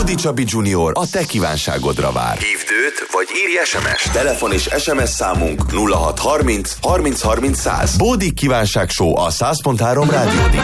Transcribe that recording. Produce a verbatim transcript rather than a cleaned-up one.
Bódi Csabi junior a te kívánságodra vár. Hívd őt, vagy írj es em es. Telefon és es em es számunk nulla hat harminc harminc harminc száz. Bódi kívánság show a száz pont három rádiódin.